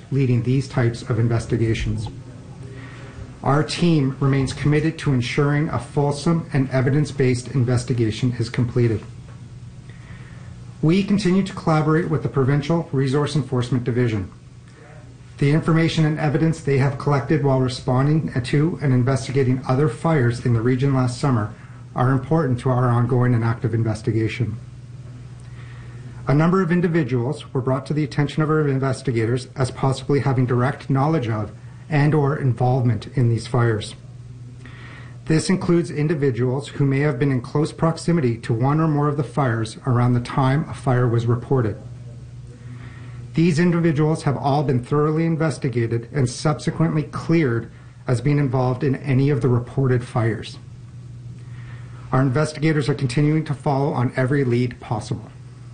leading these types of investigations. Our team remains committed to ensuring a fulsome and evidence-based investigation is completed. We continue to collaborate with the Provincial Resource Enforcement Division. The information and evidence they have collected while responding to and investigating other fires in the region last summer are important to our ongoing and active investigation. A number of individuals were brought to the attention of our investigators as possibly having direct knowledge of and/or involvement in these fires. This includes individuals who may have been in close proximity to one or more of the fires around the time a fire was reported. These individuals have all been thoroughly investigated and subsequently cleared as being involved in any of the reported fires. Our investigators are continuing to follow on every lead possible.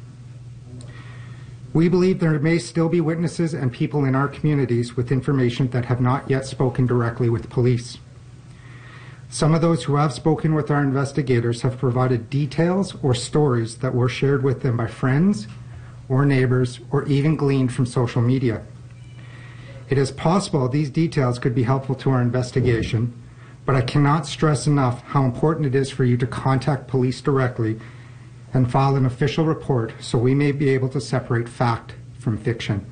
We believe there may still be witnesses and people in our communities with information that have not yet spoken directly with police. Some of those who have spoken with our investigators have provided details or stories that were shared with them by friends or neighbors or even gleaned from social media. It is possible these details could be helpful to our investigation, but I cannot stress enough how important it is for you to contact police directly and file an official report so we may be able to separate fact from fiction.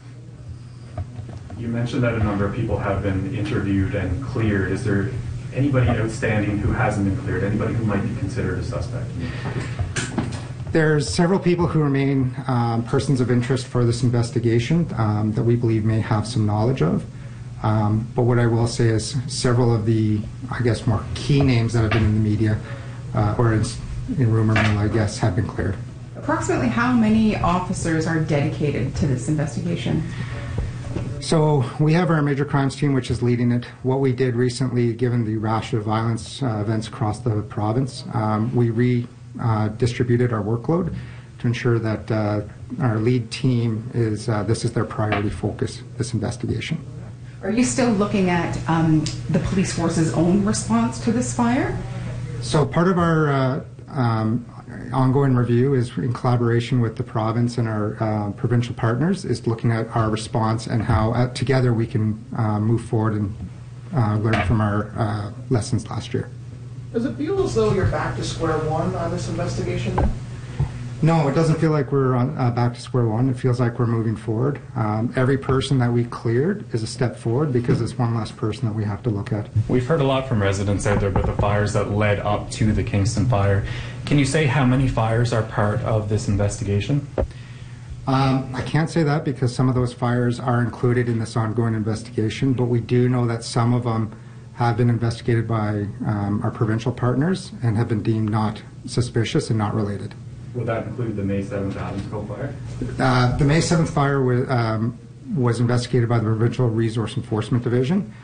You mentioned that a number of people have been interviewed and cleared. Is there anybody outstanding who hasn't been cleared? Anybody who might be considered a suspect? There's several people who remain persons of interest for this investigation that we believe may have some knowledge of. But what I will say is several of the, I guess, more key names that have been in the media or in rumor mill, I guess, have been cleared. Approximately how many officers are dedicated to this investigation? So we have our major crimes team, which is leading it. What we did recently, given the rash of violence events across the province, we redistributed our workload to ensure that our lead team is, this is their priority focus, this investigation. Are you still looking at the police force's own response to this fire? So part of our ongoing review is in collaboration with the province and our provincial partners is looking at our response and how together we can move forward and learn from our lessons last year. Does it feel as though you're back to square one on this investigation? No, it doesn't feel like we're back to square one. It feels like we're moving forward. Every person that we cleared is a step forward because it's one less person that we have to look at. We've heard a lot from residents out there about the fires that led up to the Kingston fire. Can you say how many fires are part of this investigation? I can't say that because some of those fires are included in this ongoing investigation, but we do know that some of them have been investigated by our provincial partners and have been deemed not suspicious and not related. Would that include the May 7th Adams Cove fire? The May 7th fire was investigated by the Provincial Resource Enforcement Division.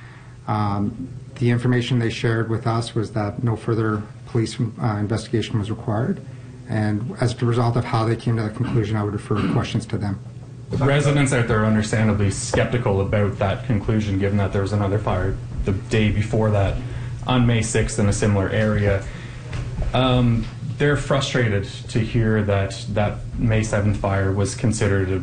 The information they shared with us was that no further police investigation was required. And as a result of how they came to that conclusion, I would refer questions to them. Residents out there are understandably skeptical about that conclusion, given that there was another fire the day before that on May 6th in a similar area. They're frustrated to hear that that May 7th fire was considered,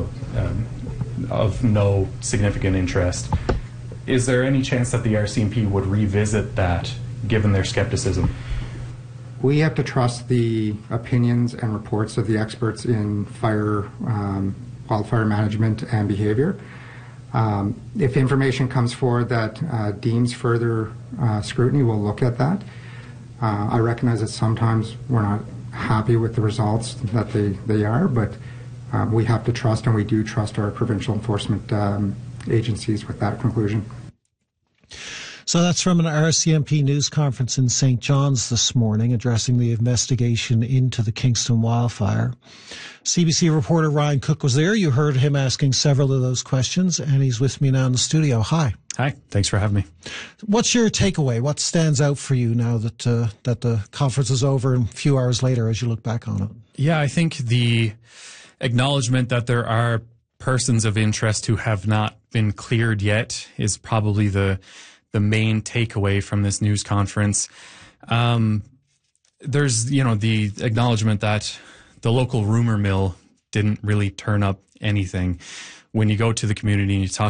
of no significant interest. Is there any chance that the RCMP would revisit that, given their skepticism? We have to trust the opinions and reports of the experts in fire, wildfire management and behavior. If information comes forward that deems further scrutiny, we'll look at that. I recognize that sometimes we're not happy with the results that they are, but we have to trust, and we do trust our provincial enforcement agencies with that conclusion. So that's from an RCMP news conference in St. John's this morning, addressing the investigation into the Kingston wildfire. CBC reporter Ryan Cook was there. You heard him asking several of those questions, and he's with me now in the studio. Hi. Hi. Thanks for having me. What's your takeaway? What stands out for you now that that the conference is over and a few hours later as you look back on it? Yeah, I think the acknowledgement that there are persons of interest who have not been cleared yet is probably the main takeaway from this news conference. There's, the acknowledgement that the local rumor mill didn't really turn up anything. When you go to the community and you talk